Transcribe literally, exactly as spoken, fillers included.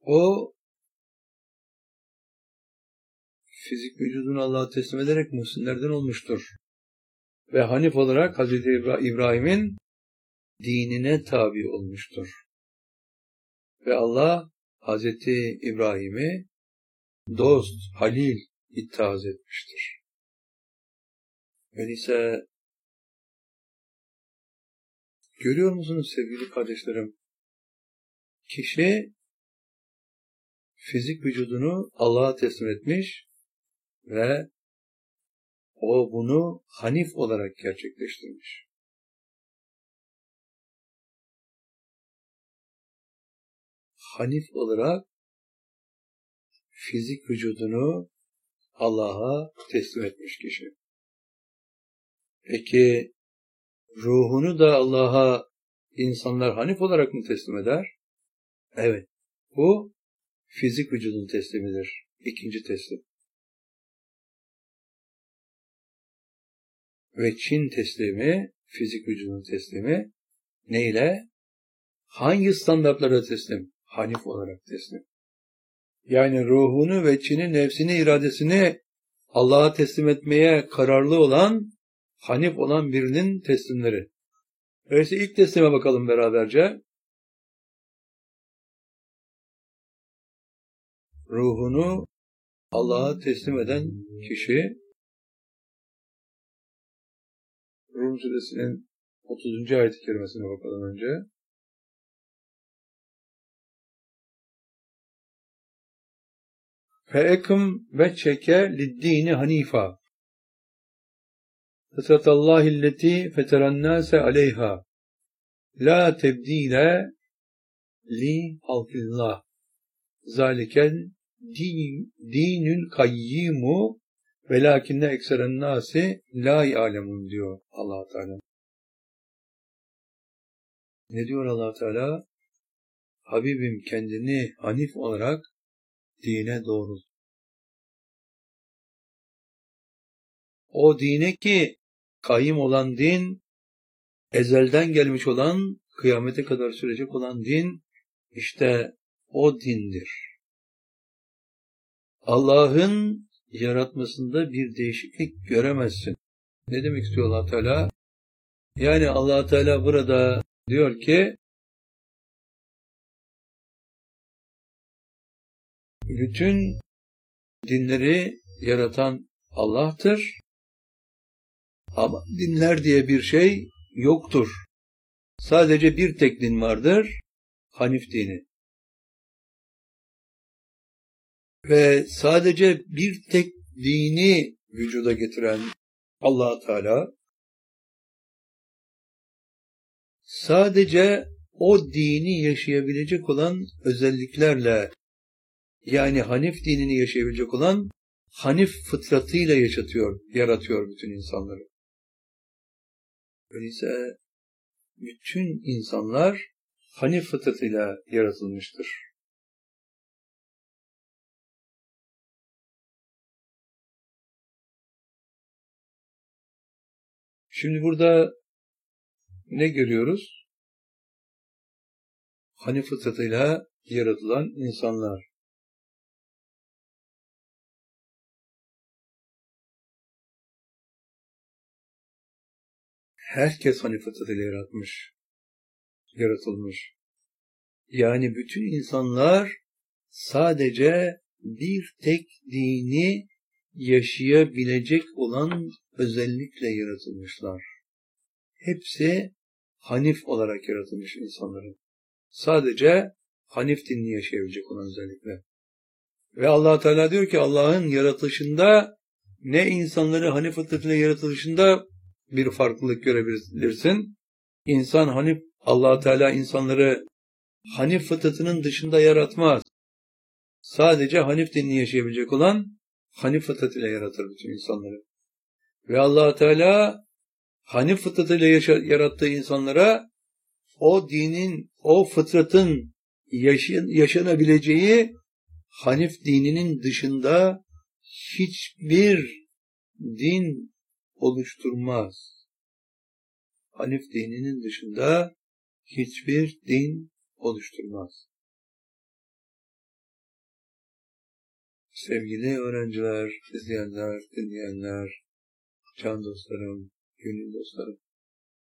O fizik vücudunu Allah'a teslim ederek muhsinlerden olmuştur. Ve Hanif olarak Hazreti İbrahim'in dinine tabi olmuştur. Ve Allah Hazreti İbrahim'i dost, halil ittihaz etmiştir. Öyleyse görüyor musunuz sevgili kardeşlerim? Kişi fizik vücudunu Allah'a teslim etmiş ve o bunu Hanif olarak gerçekleştirmiş. Hanif olarak fizik vücudunu Allah'a teslim etmiş kişi. Peki ruhunu da Allah'a insanlar Hanif olarak mı teslim eder? Evet. Bu fizik vücudun teslimidir. İkinci teslim. Ve Çin teslimi, fizik vücudun teslimi neyle? Hangi standartlara teslim? Hanif olarak teslim. Yani ruhunu ve Çin'in nefsini, iradesini Allah'a teslim etmeye kararlı olan, Hanif olan birinin teslimleri. Öyleyse ilk teslime bakalım beraberce. Ruhunu Allah'a teslim eden kişi, Rum suresinin otuzuncu ayet-i kerimesine bakalım önce. Fe'ekum ve çeke liddini hanifa. Fıtratallahilleti feterannâse aleyha. La tebdile li halkillah. Zaliken din, dinül kayyimu velakinne ekseren nâsi la ya'lemun diyor Allah Teala. Ne diyor Allah Teala? Habibim kendini Hanif olarak dine doğru. O dine ki kayyım olan din, ezelden gelmiş olan, kıyamete kadar sürecek olan din, işte o dindir. Allah'ın yaratmasında bir değişiklik göremezsin. Ne demek istiyor Allah Teala? Yani Allah Teala burada diyor ki, bütün dinleri yaratan Allah'tır. Ama dinler diye bir şey yoktur. Sadece bir tek din vardır, Hanif dini. Ve sadece bir tek dini vücuda getiren Allah Teala, sadece o dini yaşayabilecek olan özelliklerle, yani Hanif dinini yaşayabilecek olan Hanif fıtratıyla yaşatıyor, yaratıyor bütün insanları. Öyleyse bütün insanlar Hanif fıtratıyla yaratılmıştır. Şimdi burada ne görüyoruz? Hanif fıtratıyla yaratılan insanlar. Herkes Hanif fıtratıyla yaratmış, yaratılmış. Yani bütün insanlar sadece bir tek dini yaşayabilecek olan özellikle yaratılmışlar. Hepsi Hanif olarak yaratılmış insanların. Sadece Hanif dinini yaşayabilecek olan özellikle. Ve Allah Teala diyor ki Allah'ın yaratılışında ne insanları Hanif fıtratıyla yaratılışında bir farklılık görebilirsin. İnsan Hanif, Allah Teala insanları Hanif fıtratının dışında yaratmaz. Sadece Hanif dinini yaşayabilecek olan Hanif fıtratıyla yaratır bütün insanları. Ve Allah Teala Hanif fıtratıyla yaşa, yarattığı insanlara o dinin, o fıtratın yaşan, yaşanabileceği Hanif dininin dışında hiçbir din oluşturmaz. Hanif dininin dışında hiçbir din oluşturmaz. Sevgili öğrenciler, izleyenler, dinleyenler, can dostlarım, gönül dostlarım.